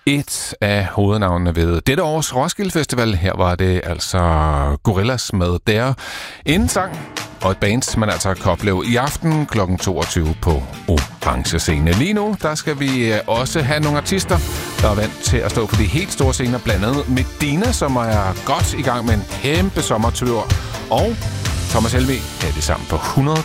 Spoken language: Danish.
et af hovednavnene ved dette års Roskilde Festival. Her var det altså Gorillaz med Der. En sang og et band, man altså kan opleve i aften kl. 22 på Orange Scene. Lige nu, der skal vi også have nogle artister, der er vant til at stå på de helt store scener, blandt andet Medina, som er godt i gang med en kæmpe sommertur, og Thomas Helvig er det sammen på 100,9.